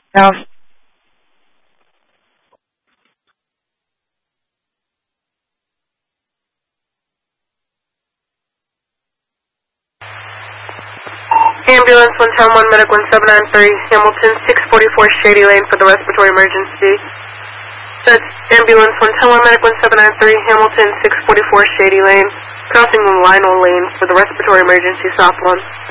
Yeah. Ambulance 110-1, Medic 1793, Hamilton, 644 Shady Lane for the respiratory emergency. That's Ambulance 110-1, Medic 1793, Hamilton, 644 Shady Lane, crossing the Lionel Lane for the respiratory emergency, South 1.